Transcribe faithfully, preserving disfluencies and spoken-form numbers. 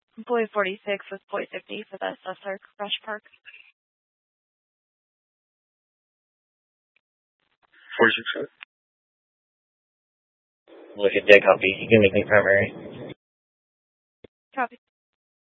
Employee forty-six with point fifty for the Sessler Rush Park. forty-six, sir. Look at dead copy. You can make me primary. Copy.